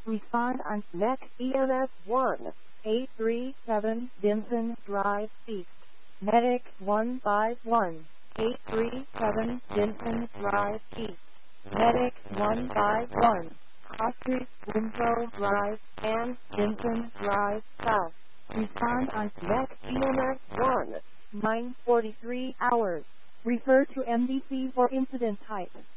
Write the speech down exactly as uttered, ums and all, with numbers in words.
Respond on Medic E M S one eight three seven Denton Drive East. Medic one five one eight three seven Denton Drive East. Medic one five one Hospice Winslow Drive and Denton Drive South. Respond on Medic E M S one nine forty-three hours. Refer to M D C for incident type.